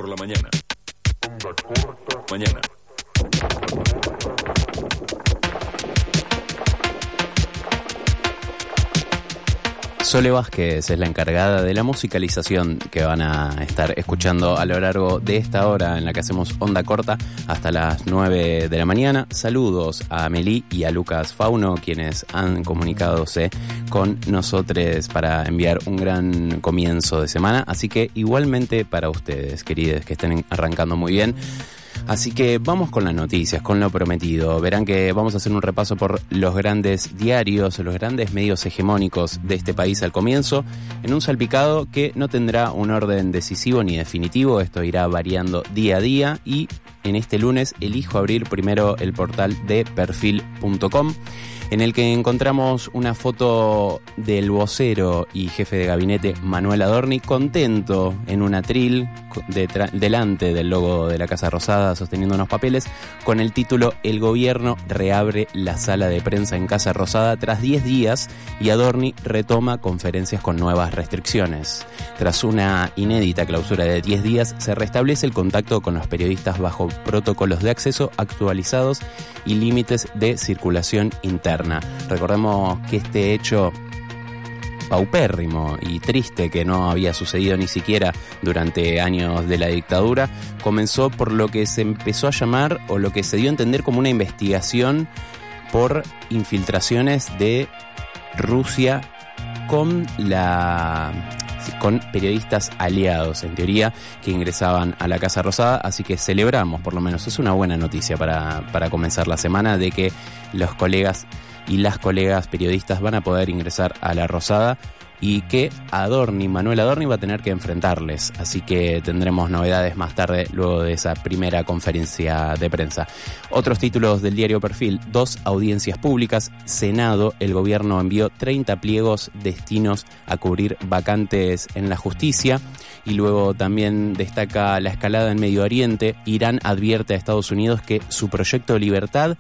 por la mañana. Mañana. Sole Vázquez es la encargada de la musicalización que van a estar escuchando a lo largo de esta hora en la que hacemos Onda Corta hasta las 9 de la mañana. Saludos a Amelie y a Lucas Fauno, quienes han comunicadose con nosotros para enviar un gran comienzo de semana. Así que igualmente para ustedes, queridos, que estén arrancando muy bien. Así que vamos con las noticias, con lo prometido. Verán que vamos a hacer un repaso por los grandes diarios, los grandes medios hegemónicos de este país al comienzo, en un salpicado que no tendrá un orden decisivo ni definitivo. Esto irá variando día a día y en este lunes elijo abrir primero el portal de perfil.com, en el que encontramos una foto del vocero y jefe de gabinete Manuel Adorni contento en un atril delante del logo de la Casa Rosada sosteniendo unos papeles con el título "El gobierno reabre la sala de prensa en Casa Rosada tras 10 días y Adorni retoma conferencias con nuevas restricciones". Tras una inédita clausura de 10 días se restablece el contacto con los periodistas bajo protocolos de acceso actualizados y límites de circulación interna. Recordemos que este hecho paupérrimo y triste, que no había sucedido ni siquiera durante años de la dictadura, comenzó por lo que se empezó a llamar, o lo que se dio a entender como una investigación por infiltraciones de Rusia con periodistas aliados, en teoría, que ingresaban a la Casa Rosada. Así que celebramos, por lo menos es una buena noticia para comenzar la semana, de que los colegas y las colegas periodistas van a poder ingresar a la Rosada y que Manuel Adorni va a tener que enfrentarles. Así que tendremos novedades más tarde, luego de esa primera conferencia de prensa. Otros títulos del diario Perfil: 2 audiencias públicas, Senado, el gobierno envió 30 pliegos destinos a cubrir vacantes en la justicia. Y luego también destaca la escalada en Medio Oriente. Irán advierte a Estados Unidos que su proyecto de libertad